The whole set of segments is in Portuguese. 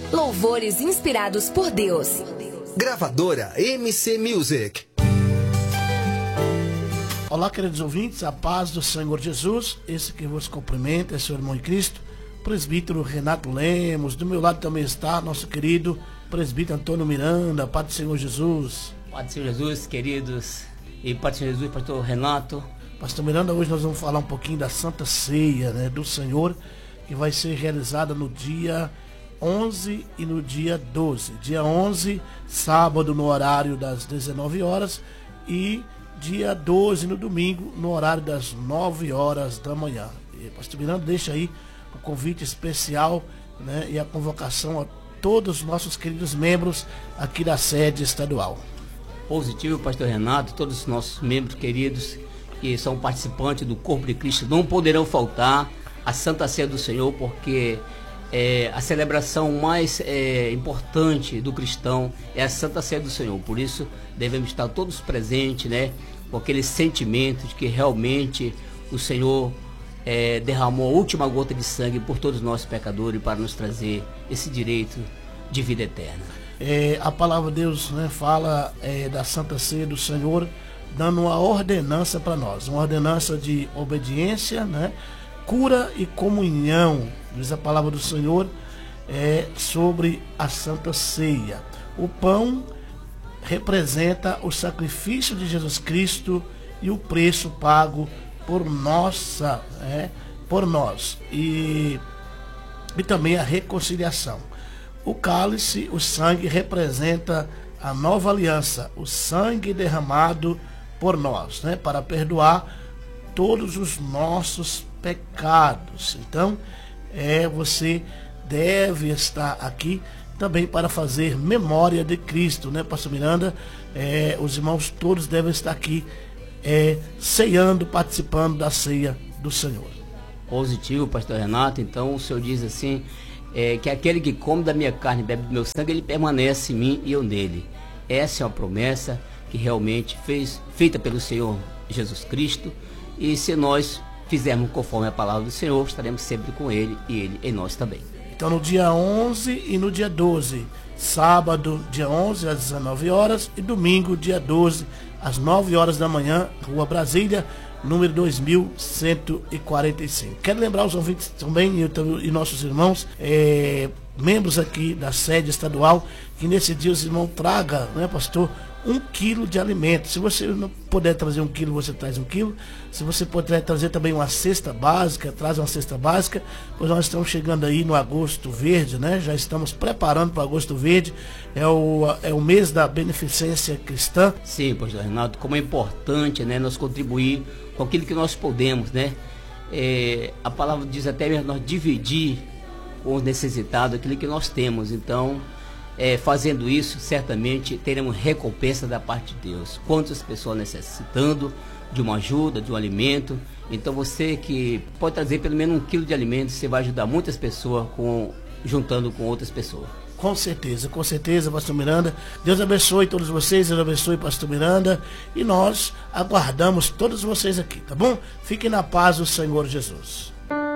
Louvores inspirados por Deus. Gravadora MC Music. Olá, queridos ouvintes, a paz do Senhor Jesus. Esse que vos cumprimenta é seu irmão em Cristo, presbítero Renato Lemos. Do meu lado também está nosso querido presbítero Antônio Miranda. Paz do Senhor Jesus. Paz do Senhor Jesus, queridos. E paz do Senhor Jesus, pastor Renato. Pastor Miranda, hoje nós vamos falar um pouquinho da Santa Ceia, do Senhor, que vai ser realizada no dia 11 e no dia 12. Dia 11, sábado, no horário das 19 horas e dia 12, no domingo, no horário das 9 horas da manhã. E, pastor Miranda, deixa aí o convite especial, e a convocação a todos os nossos queridos membros aqui da sede estadual. Positivo, pastor Renato, todos os nossos membros queridos que são participantes do Corpo de Cristo não poderão faltar à Santa Ceia do Senhor, porque a celebração mais importante do cristão é a Santa Ceia do Senhor. Por isso devemos estar todos presentes, com aquele sentimento de que realmente o Senhor derramou a última gota de sangue por todos nós pecadores para nos trazer esse direito de vida eterna. A palavra de Deus fala da Santa Ceia do Senhor, dando uma ordenança para nós, uma ordenança de obediência, cura e comunhão. Diz a palavra do Senhor sobre a Santa Ceia. O pão representa o sacrifício de Jesus Cristo e o preço pago por nós e também a reconciliação. O cálice, o sangue, representa a nova aliança, o sangue derramado por nós, para perdoar todos os nossos pecados. Então, você deve estar aqui também para fazer memória de Cristo, pastor Miranda? Os irmãos todos devem estar aqui ceando, participando da ceia do Senhor. Positivo, pastor Renato. Então o Senhor diz assim, que aquele que come da minha carne e bebe do meu sangue, ele permanece em mim e eu nele. Essa é uma promessa que realmente feita pelo Senhor Jesus Cristo, e se nós fizermos conforme a palavra do Senhor, estaremos sempre com Ele e Ele em nós também. Então no dia 11 e no dia 12, sábado dia 11 às 19 horas e domingo dia 12 às 9 horas da manhã, Rua Brasília, número 2145. Quero lembrar os ouvintes também e nossos irmãos, membros aqui da sede estadual, que nesse dia os irmãos tragam, pastor, 1 quilo de alimento. Se você não puder trazer 1 quilo, você traz 1 quilo. Se você puder trazer também uma cesta básica, traz uma cesta básica, pois nós estamos chegando aí no Agosto Verde, já estamos preparando para o Agosto Verde, é o mês da beneficência cristã. Sim, pastor Renato, como é importante, nós contribuir com aquilo que nós podemos, a palavra diz até mesmo nós dividir com os necessitados aquilo que nós temos. Então, fazendo isso, certamente teremos recompensa da parte de Deus. Quantas pessoas necessitando de uma ajuda, de um alimento. Então você que pode trazer pelo menos 1 quilo de alimento, você vai ajudar muitas pessoas juntando com outras pessoas. Com certeza, pastor Miranda. Deus abençoe todos vocês, Deus abençoe pastor Miranda, e nós aguardamos todos vocês aqui, tá bom? Fiquem na paz do Senhor Jesus.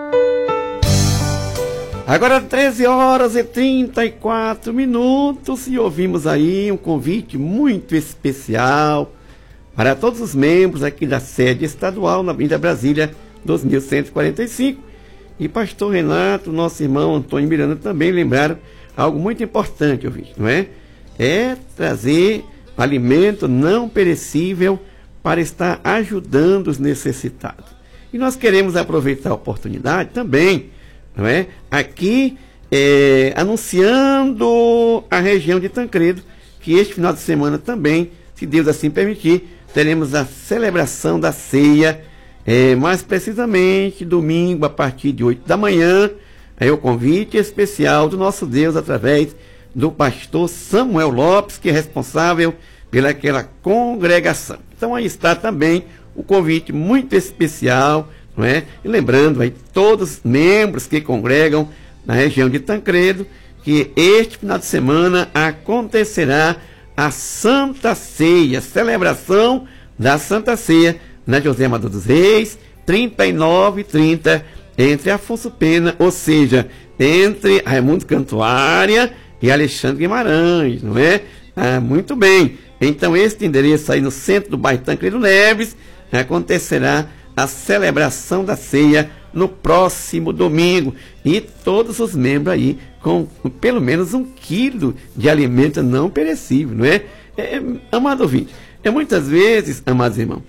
Agora 13 horas e 34 minutos e ouvimos aí um convite muito especial para todos os membros aqui da sede estadual na Avenida Brasília 2145. E pastor Renato, nosso irmão Antônio Miranda também lembraram algo muito importante, ouvinte, não é? É trazer alimento não perecível para estar ajudando os necessitados. E nós queremos aproveitar a oportunidade também, não é? Aqui, anunciando a região de Tancredo, que este final de semana também, se Deus assim permitir, teremos a celebração da ceia, mais precisamente domingo a partir de 8 da manhã, o convite especial do nosso Deus através do pastor Samuel Lopes, que é responsável pelaquela congregação. Então aí está também o convite muito especial, não é? E lembrando aí todos os membros que congregam na região de Tancredo, que este final de semana acontecerá a Santa Ceia, celebração da Santa Ceia na José Amador dos Reis, 39 e 30, entre Afonso Pena, ou seja, entre Raimundo Cantuária e Alexandre Guimarães, não é? Muito bem. Então, este endereço aí no centro do bairro Tancredo Neves, acontecerá a celebração da ceia no próximo domingo. E todos os membros aí com pelo menos 1 quilo de alimento não perecível, não é? Amado ouvinte, muitas vezes, amados irmãos,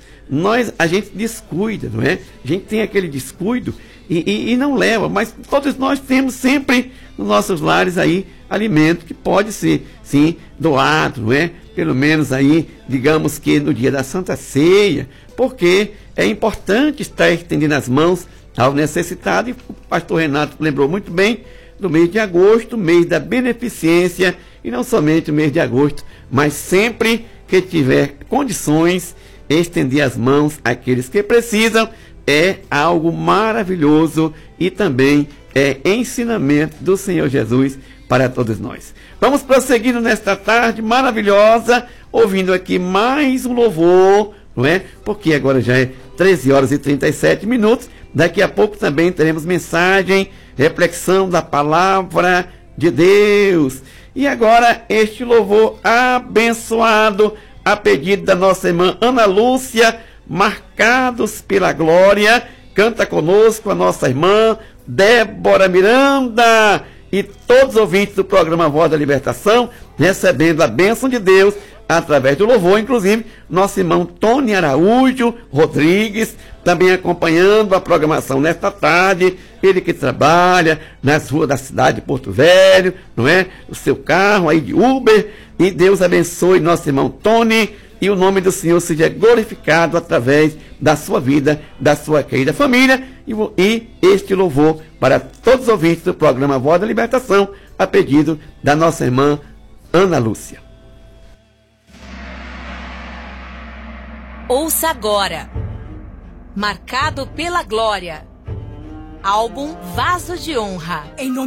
a gente descuida, não é? A gente tem aquele descuido e não leva, mas todos nós temos sempre nos nossos lares aí alimento que pode ser, sim, doado, não é? Pelo menos aí, digamos que no dia da Santa Ceia, porque é importante estar estendendo as mãos ao necessitado, e o pastor Renato lembrou muito bem do mês de agosto, mês da beneficência, e não somente o mês de agosto, mas sempre que tiver condições, estender as mãos àqueles que precisam, é algo maravilhoso e também é ensinamento do Senhor Jesus para todos nós. Vamos prosseguindo nesta tarde maravilhosa, ouvindo aqui mais um louvor, não é? Porque agora já é 13 horas e 37 minutos, daqui a pouco também teremos mensagem, reflexão da palavra de Deus. E agora este louvor abençoado, a pedido da nossa irmã Ana Lúcia, Marcados pela Glória, canta conosco a nossa irmã Débora Miranda e todos os ouvintes do programa Voz da Libertação, recebendo a bênção de Deus através do louvor, inclusive nosso irmão Tony Araújo Rodrigues, também acompanhando a programação nesta tarde, ele que trabalha nas ruas da cidade de Porto Velho, não é? O seu carro aí de Uber, e Deus abençoe nosso irmão Tony, e o nome do Senhor seja glorificado através da sua vida, da sua querida família, e este louvor para todos os ouvintes do programa Voz da Libertação, a pedido da nossa irmã Ana Lúcia. Ouça agora, Marcado pela Glória, álbum Vaso de Honra.